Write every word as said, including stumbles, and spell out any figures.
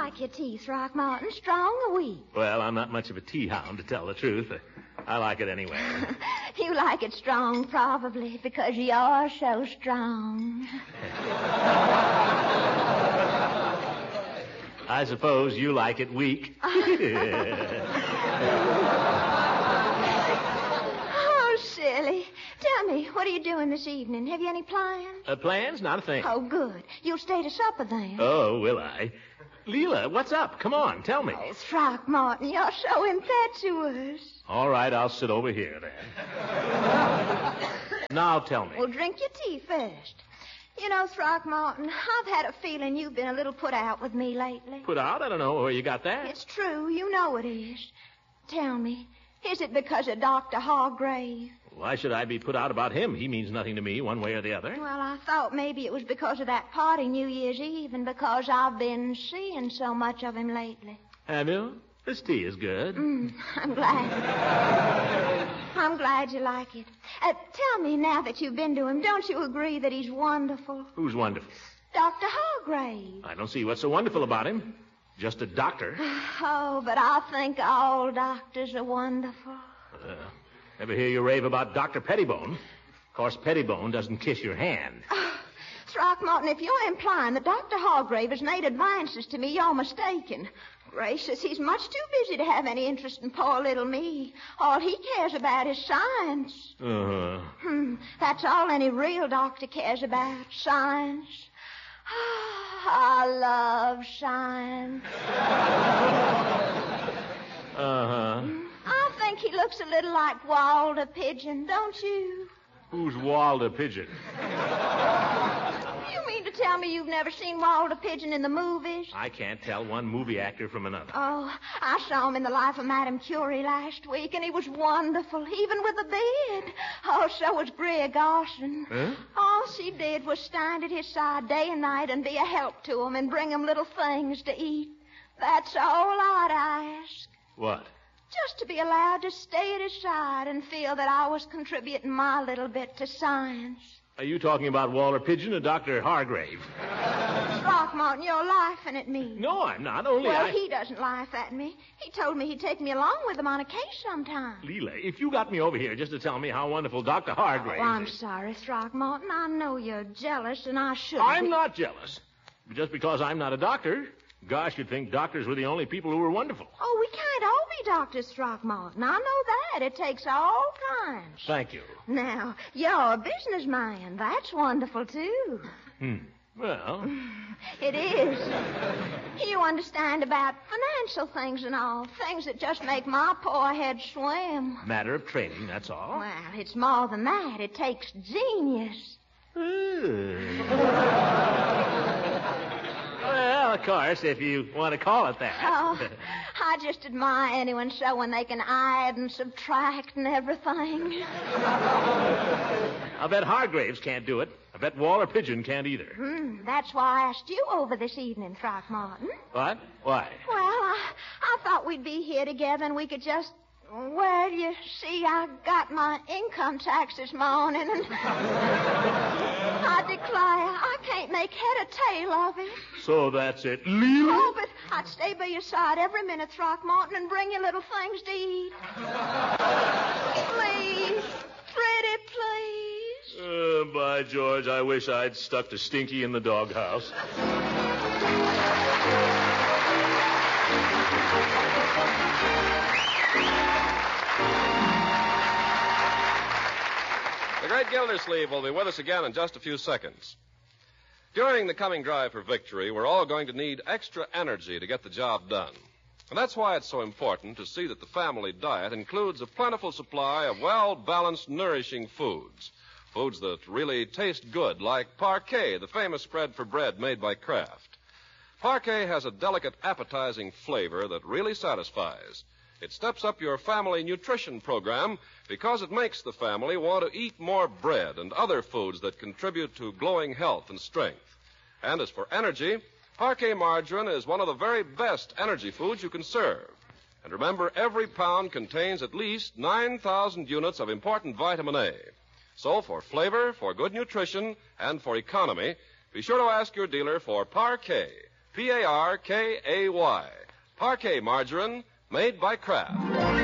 like your tea, Throckmorton? Strong or weak? Well, I'm not much of a tea hound, to tell the truth. I like it anyway. You like it strong, probably, because you're so strong. I suppose you like it weak. Oh, silly. Tell me, what are you doing this evening? Have you any plans? Uh, plans? Not a thing. Oh, good. You'll stay to supper then. Oh, will I? Leela, what's up? Come on, tell me. Oh, Throckmorton, you're so impetuous. All right, I'll sit over here then. Now tell me. Well, drink your tea first. You know, Throckmorton, I've had a feeling you've been a little put out with me lately. Put out? I don't know where you got that. It's true. You know it is. Tell me, is it because of Doctor Hargrave? Why should I be put out about him? He means nothing to me, one way or the other. Well, I thought maybe it was because of that party New Year's Eve and because I've been seeing so much of him lately. Have you? This tea is good. Mm, I'm glad. I'm glad you like it. Uh, tell me, now that you've been to him, don't you agree that he's wonderful? Who's wonderful? Doctor Hargrave. I don't see what's so wonderful about him. Just a doctor. Oh, but I think all doctors are wonderful. Uh, ever hear you rave about Doctor Pettibone? Of course, Pettibone doesn't kiss your hand. Oh, Throckmorton, if you're implying that Doctor Hargrave has made advances to me, you're mistaken. Gracious, he's much too busy to have any interest in poor little me. All he cares about is science. Uh-huh. Hmm, that's all any real doctor cares about, science. I love science. Uh-huh. I think he looks a little like Walter Pigeon, don't you? Who's Walter Pigeon? You mean to tell me you've never seen Walter Pigeon in the movies? I can't tell one movie actor from another. Oh, I saw him in The Life of Madame Curie last week, and he was wonderful, even with a beard. Oh, so was Greer Garson. Huh? All she did was stand at his side day and night and be a help to him and bring him little things to eat. That's all I'd ask. What? Just to be allowed to stay at his side and feel that I was contributing my little bit to science. Are you talking about Walter Pigeon or Doctor Hargrave? Throckmorton, you're laughing at me. No, I'm not. Only well, I... he doesn't laugh at me. He told me he'd take me along with him on a case sometime. Leela, if you got me over here just to tell me how wonderful Doctor Hargrave Oh, I'm is... sorry, Throckmorton. I know you're jealous, and I should I'm be. not jealous. Just because I'm not a doctor, gosh, you'd think doctors were the only people who were wonderful. Oh, we can't all be doctors, Throckmorton. I know that. It takes all kinds. Thank you. Now, you're a businessman. That's wonderful, too. Hmm. Well... It is. You understand about financial things and all. Things that just make my poor head swim. Matter of training, that's all. Well, it's more than that. It takes genius. Well, of course, if you want to call it that. Oh, I just admire anyone so when they can add and subtract and everything. I bet Hargraves can't do it. I bet Walter Pigeon can't either. Hmm, that's why I asked you over this evening, Throckmorton. What? Why? Well, I, I thought we'd be here together and we could just... Well, you see, I got my income tax this morning, and I declare I can't make head or tail of it. So that's it. Leela? Oh, but I'd stay by your side every minute, Throckmorton, and bring you little things to eat. Please, pretty please. Uh, by George, I wish I'd stuck to Stinky in the doghouse. The great Gildersleeve will be with us again in just a few seconds. During the coming drive for victory, we're all going to need extra energy to get the job done. And that's why it's so important to see that the family diet includes a plentiful supply of well-balanced, nourishing foods. Foods that really taste good, like Parquet, the famous spread for bread made by Kraft. Parquet has a delicate, appetizing flavor that really satisfies. It steps up your family nutrition program because it makes the family want to eat more bread and other foods that contribute to glowing health and strength. And as for energy, Parquet margarine is one of the very best energy foods you can serve. And remember, every pound contains at least nine thousand units of important vitamin A. So for flavor, for good nutrition, and for economy, be sure to ask your dealer for Parquet. P P A R K A Y. Parquet margarine made by Kraft.